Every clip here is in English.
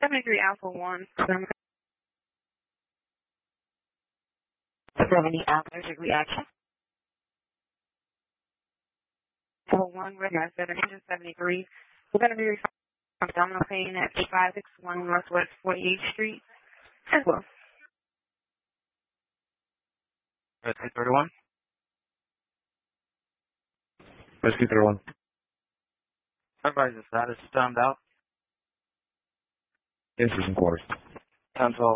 73 Alpha 1. 70 allergic reaction. Alpha 1, recognize that 173. We're going to be referring to abdominal pain at 8561 Northwest 48th Street. As well. Rescue 31. Rescue 31. Advise the status timed out. Institution quarters. 10-12.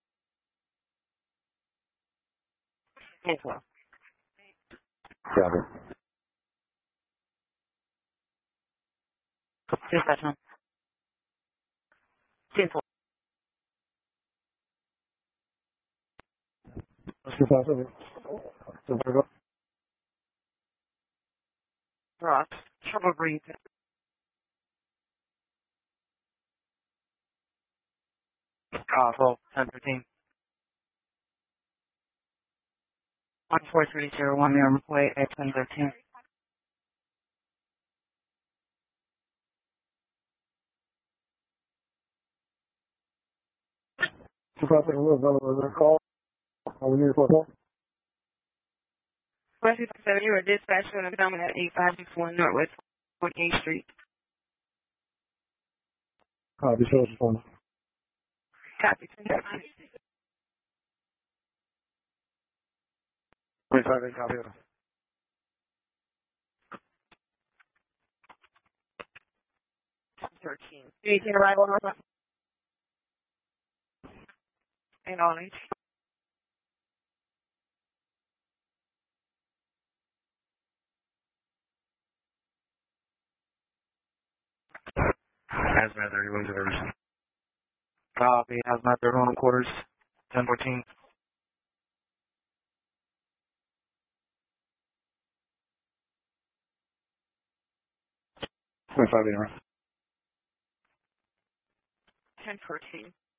10-12. Roger. Dispatch 10-12. Rescue 57. Ross, trouble breathing. Full 10-15. 1430 Mirror McQuay at 2013. Call. We need a call. Rescue 70, you are dispatched to an abdomen at 8561 Northwest 48th Street. Copy, show us the phone. Copy. 25, copy. 13. 18 arrival Northwest. And on H. Hazmat 31 service. Copy. Hazmat 31 quarters. 10-14. Five, 10-14.